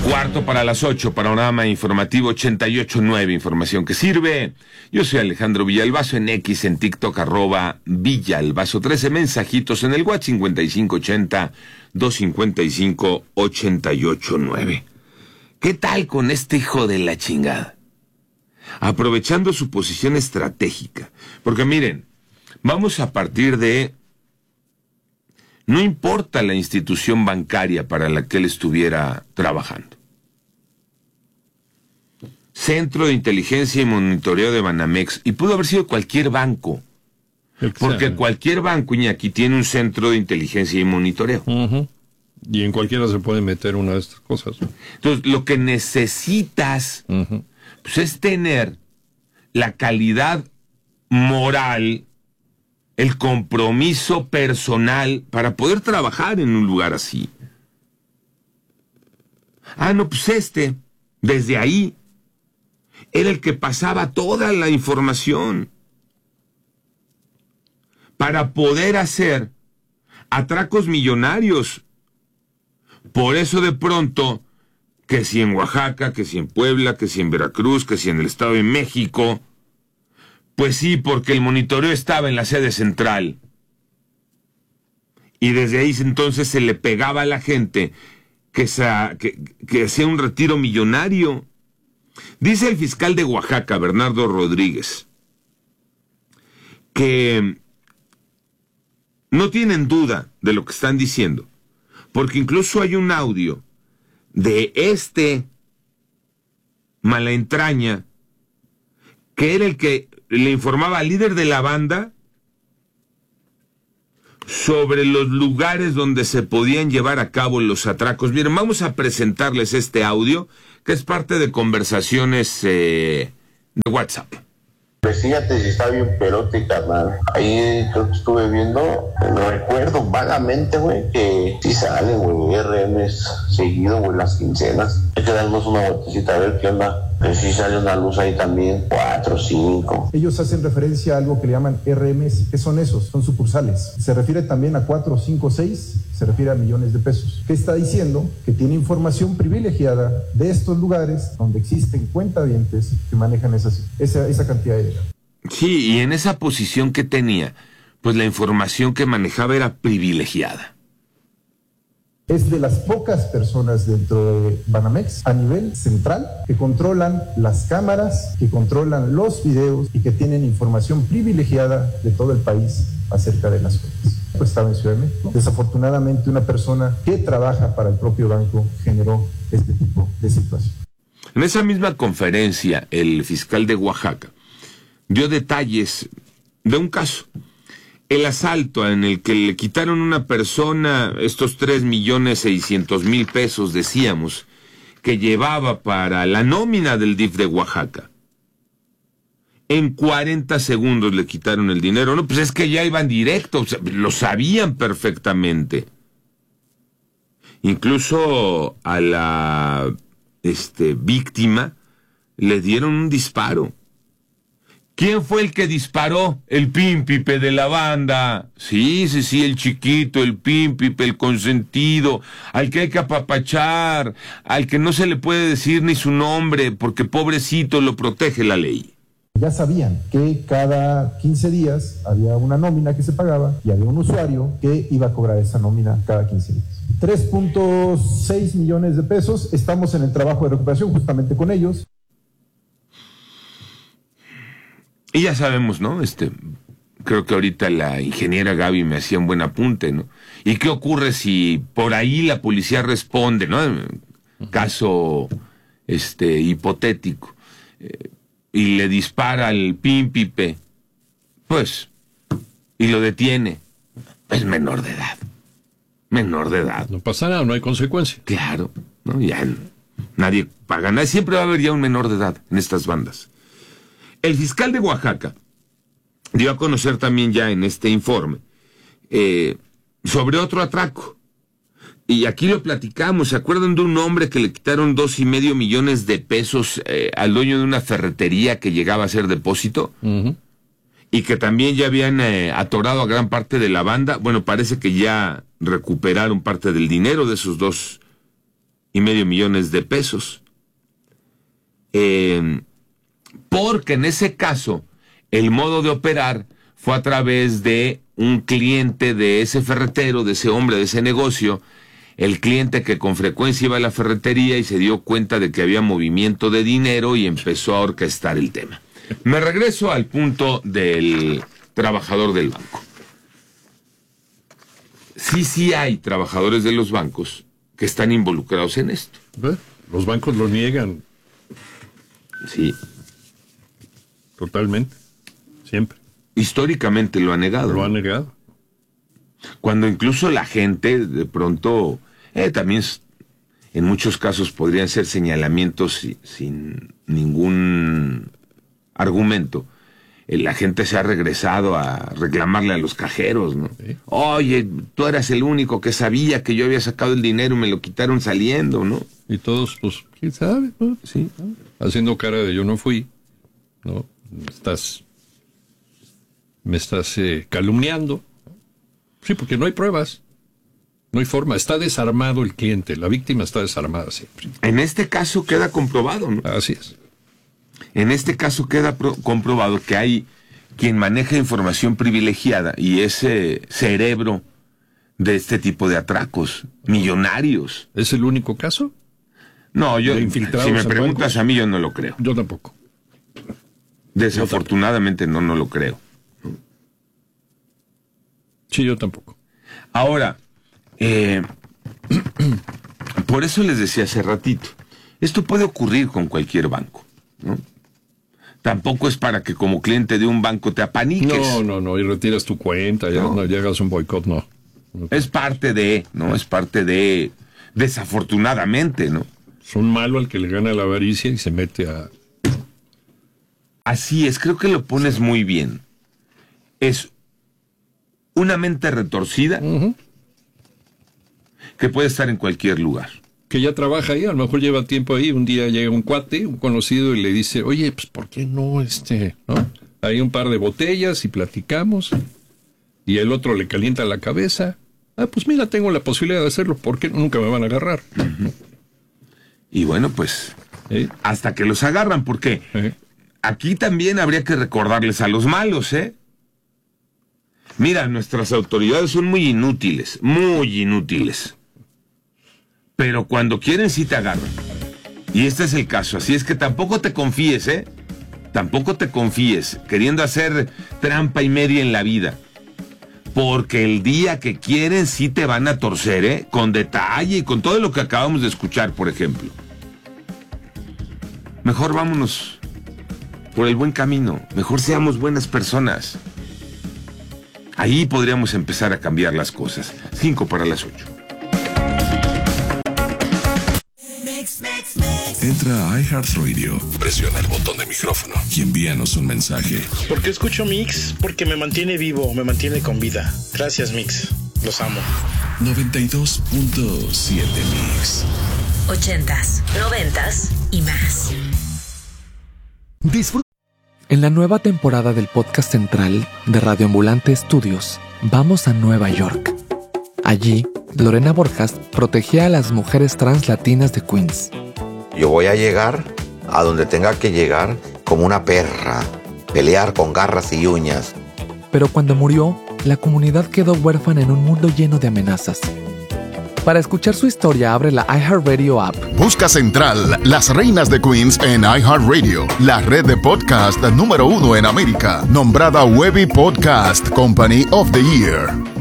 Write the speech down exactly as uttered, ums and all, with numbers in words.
Cuarto para las ocho, panorama informativo ochenta y ocho nueve, información que sirve. Yo soy Alejandro Villalbazo, en X, en TikTok, arroba Villalbazo trece, mensajitos en el WhatsApp cincuenta y cinco ochenta, doscientos cincuenta y cinco, ochenta y ocho nueve. ¿Qué tal con este hijo de la chingada? Aprovechando su posición estratégica, porque miren, vamos a partir de... No importa la institución bancaria para la que él estuviera trabajando. Centro de Inteligencia y Monitoreo de Banamex, y pudo haber sido cualquier banco, porque cualquier banco, Iñaki, tiene un centro de inteligencia y monitoreo. Uh-huh. Y en cualquiera se puede meter una de estas cosas. Entonces, lo que necesitas uh-huh. pues, es tener la calidad moral, el compromiso personal para poder trabajar en un lugar así. Ah, no, pues este, desde ahí, era el que pasaba toda la información para poder hacer atracos millonarios. Por eso de pronto, que si en Oaxaca, que si en Puebla, que si en Veracruz, que si en el Estado de México, pues sí, porque el monitoreo estaba en la sede central. Y desde ahí entonces se le pegaba a la gente que, sa, que, que hacía un retiro millonario. Dice el fiscal de Oaxaca, Bernardo Rodríguez, que no tienen duda de lo que están diciendo, porque incluso hay un audio de este malaentraña que era el que le informaba al líder de la banda sobre los lugares donde se podían llevar a cabo los atracos. Miren, vamos a presentarles este audio, que es parte de conversaciones eh, de WhatsApp. Investígate si está bien perote, carnal. Ahí creo que estuve viendo, no recuerdo vagamente, güey, que sí sale, güey, R Ms seguido, güey, las quincenas. Hay que darnos una vueltecita a ver qué onda. Que sí sale una luz ahí también, cuatro, cinco. Ellos hacen referencia a algo que le llaman R Ms. ¿Qué son esos? Son sucursales. Se refiere también a cuatro, cinco, seis, se refiere a millones de pesos. ¿Qué está diciendo? Que tiene información privilegiada de estos lugares donde existen cuentavientes que manejan esas, esa, esa cantidad de dinero. Sí, y en esa posición que tenía, pues la información que manejaba era privilegiada. Es de las pocas personas dentro de Banamex a nivel central que controlan las cámaras, que controlan los videos y que tienen información privilegiada de todo el país acerca de las cosas. Pues estaba en Ciudad de México. Desafortunadamente, una persona que trabaja para el propio banco generó este tipo de situación. En esa misma conferencia, el fiscal de Oaxaca dio detalles de un caso. El asalto en el que le quitaron a una persona estos tres millones seiscientos mil pesos, decíamos, que llevaba para la nómina del D I F de Oaxaca. En cuarenta segundos le quitaron el dinero. No, pues es que ya iban directo, o sea, lo sabían perfectamente. Incluso a la este, víctima le dieron un disparo. ¿Quién fue el que disparó? El pímpipe de la banda. Sí, sí, sí, el chiquito, el pímpipe, el consentido, al que hay que apapachar, al que no se le puede decir ni su nombre, porque pobrecito lo protege la ley. Ya sabían que cada quince días había una nómina que se pagaba y había un usuario que iba a cobrar esa nómina cada quince días. tres punto seis millones de pesos, estamos en el trabajo de recuperación justamente con ellos. Y ya sabemos, ¿no? Este, creo que ahorita la ingeniera Gaby me hacía un buen apunte, ¿no? ¿Y qué ocurre si por ahí la policía responde, ¿no? Caso, este, hipotético, eh, y le dispara al pímpipe, pues, y lo detiene, es menor de edad, menor de edad. No pasa nada, no hay consecuencia. Claro, ¿no? Ya nadie paga nada, siempre va a haber ya un menor de edad en estas bandas. El fiscal de Oaxaca dio a conocer también ya en este informe eh, sobre otro atraco. Y aquí lo platicamos. ¿Se acuerdan de un hombre que le quitaron dos y medio millones de pesos eh, al dueño de una ferretería que llegaba a ser depósito? Uh-huh. Y que también ya habían eh, atorado a gran parte de la banda. Bueno, parece que ya recuperaron parte del dinero de esos dos y medio millones de pesos. Eh, porque en ese caso, el modo de operar fue a través de un cliente de ese ferretero, de ese hombre, de ese negocio, el cliente que con frecuencia iba a la ferretería y se dio cuenta de que había movimiento de dinero y empezó a orquestar el tema. Me regreso al punto del trabajador del banco. Sí, sí hay trabajadores de los bancos que están involucrados en esto. Los bancos lo niegan. Sí. Totalmente. Siempre. Históricamente lo ha negado. Lo ha negado. Cuando incluso la gente de pronto, eh, también en muchos casos podrían ser señalamientos sin, sin ningún argumento. Eh, la gente se ha regresado a reclamarle a los cajeros, ¿no? Sí. Oye, tú eras el único que sabía que yo había sacado el dinero y me lo quitaron saliendo, ¿no? Y todos, pues, ¿quién sabe? ¿No? Sí. Haciendo cara de yo no fui, ¿no? Estás, me estás eh, calumniando. Sí, porque no hay pruebas, no hay forma. Está desarmado el cliente, la víctima está desarmada siempre. En este caso queda comprobado, ¿no? Así es. En este caso queda pro- comprobado que hay quien maneja información privilegiada y ese cerebro de este tipo de atracos millonarios. ¿Es el único caso? No, yo, si me preguntas a mí, yo no lo creo. Yo tampoco. Desafortunadamente no, no lo creo. Sí, yo tampoco. Ahora, eh, por eso les decía hace ratito, esto puede ocurrir con cualquier banco, ¿no? Tampoco es para que como cliente de un banco te apaniques. No, no, no, y retiras tu cuenta, ya no, no llegas a un boicot, no. no. Es parte de, ¿no? Es parte de, desafortunadamente, ¿no? Es un malo al que le gana la avaricia y se mete a... Así es, creo que lo pones muy bien. Es una mente retorcida uh-huh. que puede estar en cualquier lugar. Que ya trabaja ahí, a lo mejor lleva tiempo ahí, un día llega un cuate, un conocido, y le dice, oye, pues, ¿por qué no, este, no? Hay un par de botellas y platicamos, y el otro le calienta la cabeza. Ah, pues mira, tengo la posibilidad de hacerlo, ¿por qué nunca me van a agarrar? Uh-huh. Y bueno, pues, ¿Eh? hasta que los agarran, porque ¿Eh? aquí también habría que recordarles a los malos, ¿eh? Mira, nuestras autoridades son muy inútiles, muy inútiles. Pero cuando quieren sí te agarran. Y este es el caso. Así es que tampoco te confíes, ¿eh? Tampoco te confíes, queriendo hacer trampa y media en la vida. Porque el día que quieren sí te van a torcer, ¿eh? Con detalle y con todo lo que acabamos de escuchar, por ejemplo. Mejor vámonos por el buen camino. Mejor seamos buenas personas. Ahí podríamos empezar a cambiar las cosas. Cinco para las ocho. Entra a iHeartRadio, presiona el botón de micrófono y envíanos un mensaje. ¿Por qué escucho Mix? Porque me mantiene vivo, me mantiene con vida. Gracias, Mix. Los amo. noventa y dos punto siete Mix. Ochentas, noventas y más. Disfruta. En la nueva temporada del podcast central de Radio Ambulante Estudios, vamos a Nueva York. Allí, Lorena Borjas protegía a las mujeres trans latinas de Queens. Yo voy a llegar a donde tenga que llegar como una perra, pelear con garras y uñas. Pero cuando murió, la comunidad quedó huérfana en un mundo lleno de amenazas. Para escuchar su historia, abre la iHeartRadio app. Busca Central, Las Reinas de Queens en iHeartRadio, la red de podcast número uno en América, nombrada Webby Podcast Company of the Year.